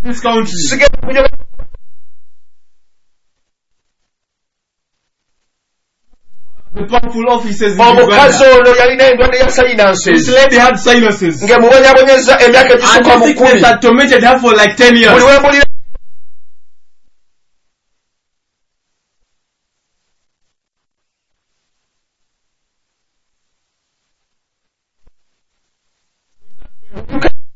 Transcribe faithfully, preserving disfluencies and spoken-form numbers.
this country. The powerful officers in Uganda. This lady had sinuses. And this sickness had tormented her for like ten years.